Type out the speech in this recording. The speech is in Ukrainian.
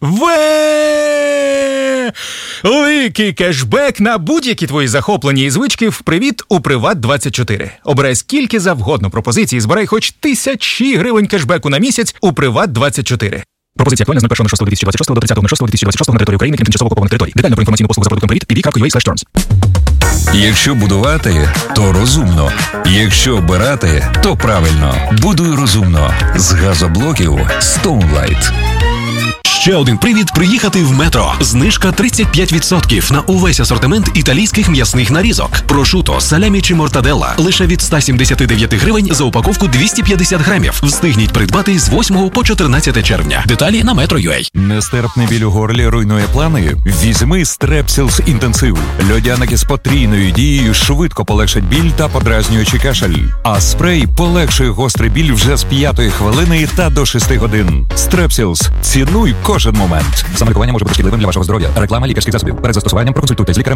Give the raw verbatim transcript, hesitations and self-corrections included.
Великий кешбек на будь-які твої захоплені і звички в «Привіт» у Приват двадцять чотири. Обирай скільки завгодно пропозицій і збирай хоч тисячі гривень кешбеку на місяць у Приват двадцять чотири. Пропозиція актуальна з першого шостого дві тисячі двадцять шостого до тридцятого шостого дві тисячі двадцять шостого на території України, крім тимчасово окупованих територій. Детально про інформаційну послугу за продуктом «Привіт» пі ві крапка ю а слеш термс. Якщо будувати, то розумно. Якщо обирати, то правильно. Будуй розумно. З газоблоків Stoneline. Ще один привід приїхати в Метро. Знижка тридцять п'ять відсотків на увесь асортимент італійських м'ясних нарізок. Прошуто, салямі чи мортаделла лише від сто сімдесят дев'ять гривень за упаковку двісті п'ятдесят грамів. Встигніть придбати з восьмого по чотирнадцяте червня. Деталі на метро крапка ю а. Нестерпний біль у горлі руйнує плани? Візьми Strepsils інтенсив. Льодяники з потрійною дією швидко полегшать біль та подразнюючий кашель. А спрей полегшує гострий біль вже з п'ятої хвилини та до шести годин. Strepsils. Цінуй кожен момент. Саме лікування може бути шкідливим для вашого здоров'я. Реклама лікарських засобів. Перед застосуванням проконсультуйтесь з лікарем.